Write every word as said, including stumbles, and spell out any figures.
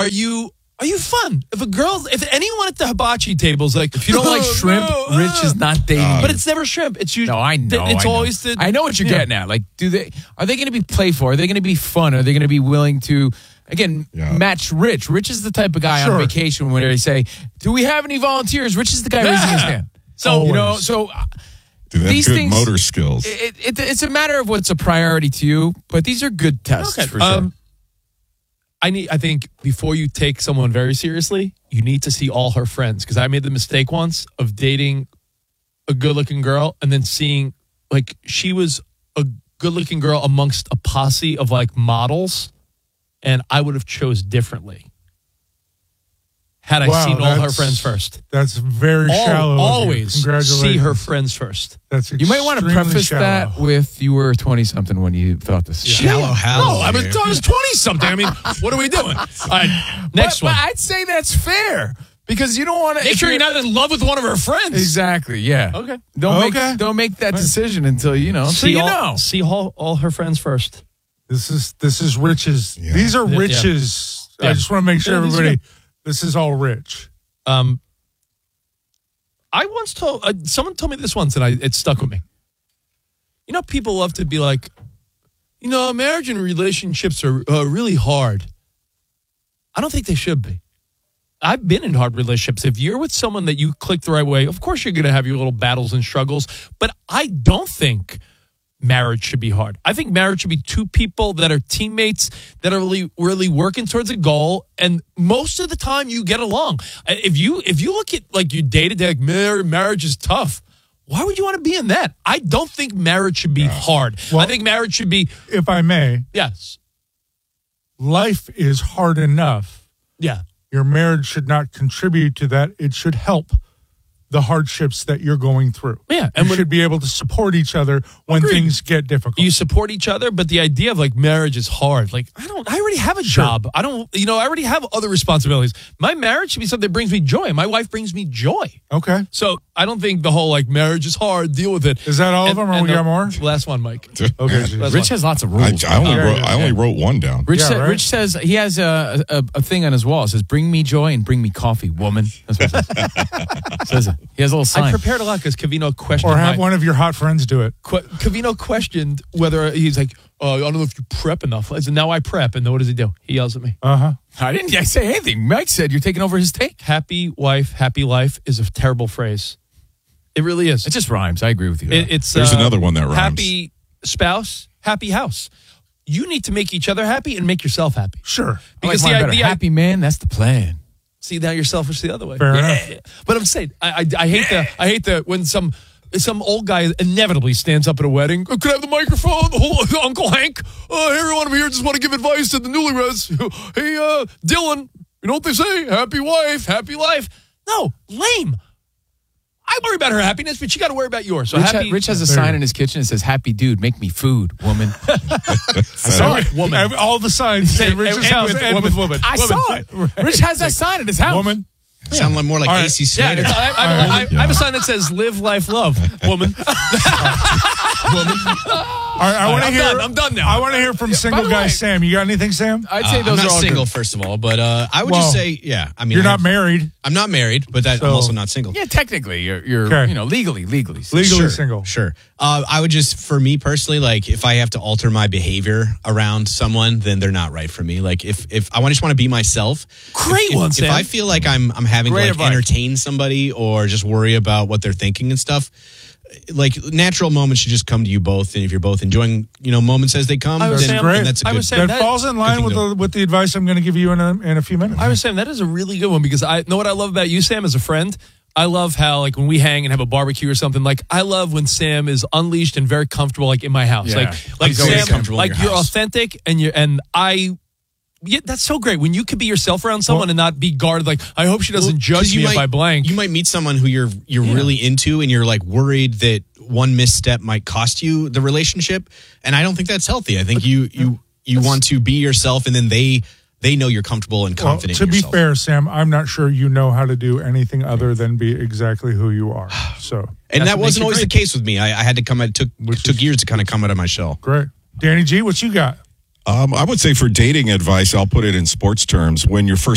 are you are you fun? If a girl, if anyone at the hibachi table is like, if you don't like shrimp, no, Rich is not dating. Uh, but it's never shrimp. It's usually. No, I know. It's I know. always the. I know what you're yeah. getting at. Like, do they? Are they going to be playful? Are they going to be fun? Are they going to be willing to? Again, yeah. match Rich. Rich is the type of guy sure. on vacation where they say, "Do we have any volunteers?" Rich is the guy yeah. raising his hand. So Always. you know, so uh, do they have these good things, motor skills. It, it, it's a matter of what's a priority to you, but these are good tests okay. for sure. Um, I need. I think before you take someone very seriously, you need to see all her friends. Because I made the mistake once of dating a good-looking girl and then seeing like she was a good-looking girl amongst a posse of like models. And I would have chose differently had I wow, seen all her friends first. That's very all, Always shallow. Always see her friends first. That's you might want to preface shallow. that with you were twenty-something when you thought this. Shallow how? No, I, mean, I was twenty-something. I mean, what are we doing? All right, next but, one. But I'd say that's fair. Because you don't want to... Make sure you're not in love with one of her friends. Exactly, yeah. Okay. Don't, okay. Make, don't make that decision until, you know, see you all, know. See all, all her friends first. This is this is Rich's. Yeah. These are Rich's. Yeah. I just want to make sure yeah, everybody, this is all Rich. Um, I once told, uh, someone told me this once and I, it stuck with me. You know, people love to be like, you know, marriage and relationships are uh, really hard. I don't think they should be. I've been in hard relationships. If you're with someone that you click the right way, of course you're going to have your little battles and struggles. But I don't think marriage should be hard. I think marriage should be two people that are teammates that are really, really working towards a goal. And most of the time you get along. If you if you look at like your day to day, like marriage is tough. Why would you want to be in that? I don't think marriage should be yeah. hard. Well, I think marriage should be. If I may. Yes. Life is hard enough. Yeah. Your marriage should not contribute to that. It should help the hardships that you're going through. Yeah. And we should be able to support each other when agreed. things get difficult. You support each other, but the idea of like marriage is hard. Like, I don't, I already have a sure. job. I don't, you know, I already have other responsibilities. My marriage should be something that brings me joy. My wife brings me joy. Okay. So I don't think the whole like marriage is hard, deal with it. Is that all and, of them or we the, got more? Last one, Mike. Okay. Rich one. has lots of rules. I, I only, wrote, I only wrote one down. Rich, yeah, said, right? Rich says he has a, a, a thing on his wall. It says, bring me joy and bring me coffee, woman. That's what it says. says it. He has a little sign. I prepared a lot because Covino questioned. Or have my, one of your hot friends do it. Qu- Covino questioned whether he's like, oh, I don't know if you prep enough. I said, now I prep. And then what does he do? He yells at me. Uh-huh. I didn't say anything. Mike said you're taking over his take. Happy wife, happy life is a terrible phrase. It really is. It just rhymes. I agree with you. It, it's There's uh, another one that rhymes. Happy spouse, happy house. You need to make each other happy and make yourself happy. Sure. Because like the, the happy man, that's the plan. See, now you're selfish the other way. Fair yeah. enough. But I'm saying, I, I, I hate the, I hate the when some some old guy inevitably stands up at a wedding. Could I have the microphone? Oh, Uncle Hank. Uh, hey, everyone, I'm here. Just want to give advice to the newlyweds. Hey, uh, Dylan. You know what they say? Happy wife, happy life. No, lame. I worry about her happiness, but you got to worry about yours. So Rich, happy. ha- Rich has a sign in his kitchen that says, "Happy dude, make me food, woman." I saw it. Woman. All the signs say Rich's house with, and woman. with woman. I woman. saw it. Rich has that sign in his house. Woman. Yeah. Sound like more like right. A C Yeah, Slater. I, I, I, I, I have a sign that says "Live, life, love." Woman. Woman. All right, I want to I'm hear. done. I'm done now. I want to hear from single the guy way- Sam. You got anything, Sam? I'd say Uh, those I'm are not all single, good. first of all, but uh, I would Well, just say, yeah. I mean, You're I not have- married. I'm not married, but that, I'm So- also not single. Yeah, technically, you're, you're Okay. you know, legally, legally. single. Legally Sure, single. Sure. Uh, I would just, for me personally, like if I have to alter my behavior around someone, then they're not right for me. Like if if I just want to be myself. Great if, one, if, Sam. if I feel like I'm I'm having Great to like advice. entertain somebody or just worry about what they're thinking and stuff, like natural moments should just come to you both, and if you're both enjoying, you know, moments as they come, I was then, saying- then Great. that's a I good. was saying- That, that- falls in line thing with to- the, with the advice I'm going to give you in a, in a few minutes. I was saying that is a really good one because I know what I love about you, Sam, as a friend. I love how, like, when we hang and have a barbecue or something, like, I love when Sam is unleashed and very comfortable, like, in my house. Yeah. Like, like He's always Sam, comfortable in like, your you're house. authentic and you're, and I, yeah, that's so great. When you could be yourself around someone Well- and not be guarded, like, I hope she doesn't Well, judge 'cause you me might, if I blank. You might meet someone who you're you're Yeah. really into, and you're like worried that one misstep might cost you the relationship. And I don't think that's healthy. I think you you you want to be yourself, and then they they know you're comfortable and Well, confident. to in be yourself. fair, Sam, I'm not sure you know how to do anything other than be exactly who you are. So, and That's that what makes wasn't you always great. the case with me. I, I had to come. It took Which took is- years to kind of come out of my shell. great. Danny G, what you got? Um, I would say for dating advice, I'll put it in sports terms. When you're first